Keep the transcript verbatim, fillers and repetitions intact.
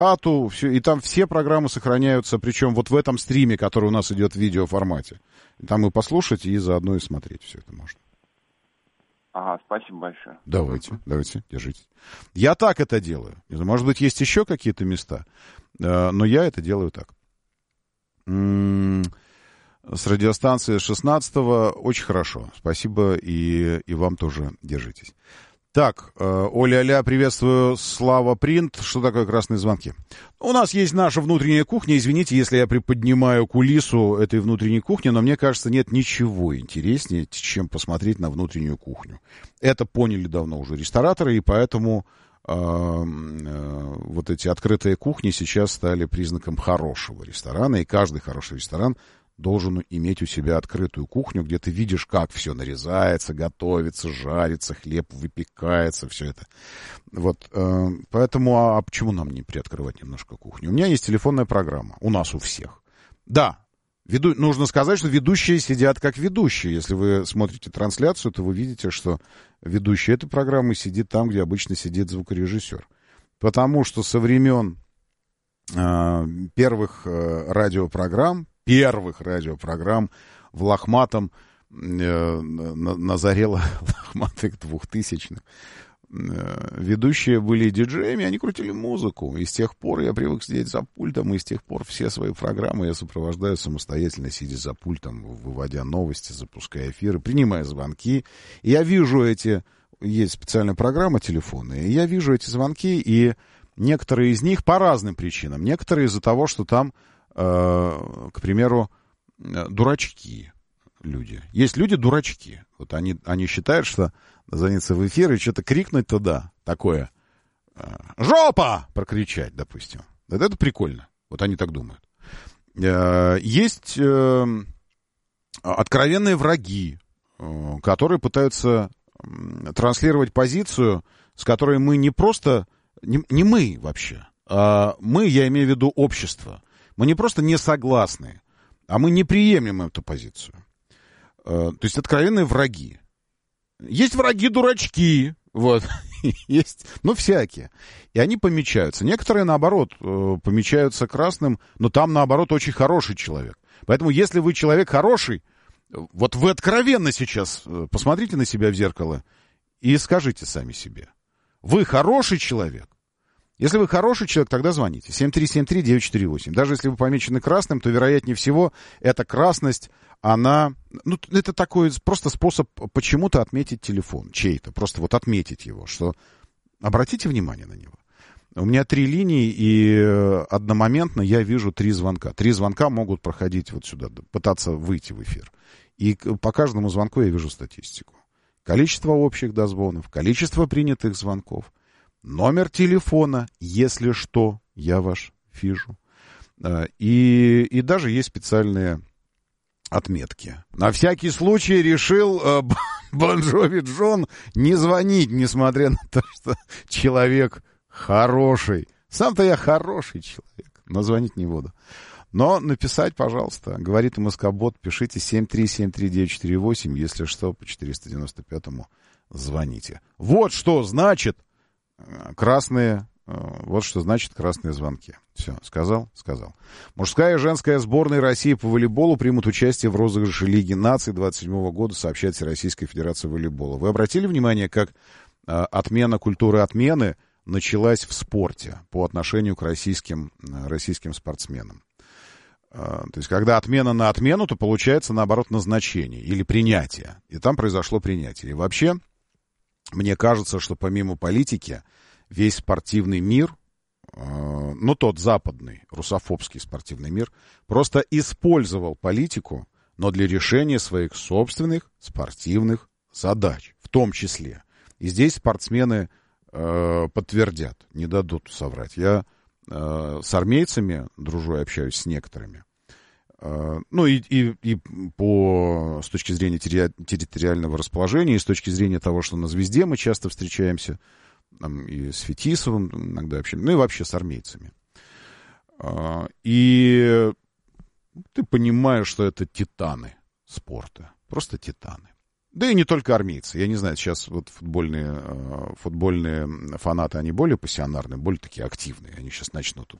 дату, все, и там все программы сохраняются, причем вот в этом стриме, который у нас идет в видеоформате. Там и послушать, и заодно и смотреть все это можно. Ага, спасибо большое. Давайте, давайте, держитесь. Я так это делаю. Может быть, есть еще какие-то места, но я это делаю так. С радиостанции шестнадцатого очень хорошо. Спасибо, и, и вам тоже держитесь. Так, Оля-Ля, приветствую, Слава Принт. Что такое красные звонки? У нас есть наша внутренняя кухня. Извините, если я приподнимаю кулису этой внутренней кухни, но мне кажется, нет ничего интереснее, чем посмотреть на внутреннюю кухню. Это поняли давно уже рестораторы, и поэтому э, э, вот эти открытые кухни сейчас стали признаком хорошего ресторана, и каждый хороший ресторан должен иметь у себя открытую кухню, где ты видишь, как все нарезается, готовится, жарится, хлеб выпекается, все это. Вот, э, поэтому, а, а почему нам не приоткрывать немножко кухню? У меня есть телефонная программа, у нас у всех. Да, веду, нужно сказать, что ведущие сидят как ведущие. Если вы смотрите трансляцию, то вы видите, что ведущий этой программы сидит там, где обычно сидит звукорежиссер. Потому что со времен э, первых э, радиопрограмм, первых радиопрограмм в лохматом, э, на, на заре лохматых двухтысячных, э, ведущие были диджеями, они крутили музыку. И с тех пор я привык сидеть за пультом, и с тех пор все свои программы я сопровождаю самостоятельно, сидя за пультом, выводя новости, запуская эфиры, принимая звонки. И я вижу эти, есть специальная программа телефонная, и я вижу эти звонки, и некоторые из них по разным причинам. Некоторые из-за того, что там, к примеру, дурачки люди. Есть люди-дурачки. Вот они, они считают, что звониться в эфир и что-то крикнуть туда, такое «Жопа!» прокричать, допустим. Это, это прикольно. Вот они так думают. Есть откровенные враги, которые пытаются транслировать позицию, с которой мы не просто... Не, не мы вообще. А мы, я имею в виду общество. Мы не просто не согласны, а мы не приемлем эту позицию. То есть откровенные враги. Есть враги-дурачки, вот, есть, ну, всякие. И они помечаются. Некоторые, наоборот, помечаются красным, но там, наоборот, очень хороший человек. Поэтому, если вы человек хороший, вот вы откровенно сейчас посмотрите на себя в зеркало и скажите сами себе. Вы хороший человек. Если вы хороший человек, тогда звоните. семь три семь три девять четыре восемь. Даже если вы помечены красным, то, вероятнее всего, эта красность, она... Ну, это такой просто способ почему-то отметить телефон чей-то. Просто вот отметить его, что... Обратите внимание на него. У меня три линии, и одномоментно я вижу три звонка. Три звонка могут проходить вот сюда, пытаться выйти в эфир. И по каждому звонку я вижу статистику. Количество общих дозвонов, количество принятых звонков. Номер телефона, если что, я ваш вижу. И, и даже есть специальные отметки. На всякий случай решил э, Бон Джови Джон не звонить, несмотря на то, что человек хороший. Сам-то я хороший человек, но звонить не буду. Но написать, пожалуйста, говорит МСК-бот, пишите семь три семь три девять четыре восемь, если что, по четыреста девяносто пятому звоните. Вот что значит красные, вот что значит красные звонки. Все, сказал? Сказал. Мужская и женская сборные России по волейболу примут участие в розыгрыше Лиги наций двадцать седьмого года, сообщает Всероссийская федерация волейбола. Вы обратили внимание, как отмена культуры отмены началась в спорте по отношению к российским, российским спортсменам? То есть, когда отмена на отмену, то получается, наоборот, назначение или принятие. И там произошло принятие. И вообще, мне кажется, что помимо политики, весь спортивный мир, ну, тот западный, русофобский спортивный мир, просто использовал политику, но для решения своих собственных спортивных задач, в том числе. И здесь спортсмены э, подтвердят, не дадут соврать. Я э, с армейцами дружу и общаюсь с некоторыми. Э, ну, и, и, и по, с точки зрения терри, территориального расположения, и с точки зрения того, что на «Звезде» мы часто встречаемся, там, и с Фетисовым иногда общаемся, ну и вообще с армейцами. Э, и ты понимаешь, что это титаны спорта. Просто титаны. Да и не только армейцы. Я не знаю, сейчас вот футбольные, футбольные фанаты, они более пассионарные, более такие активные. Они сейчас начнут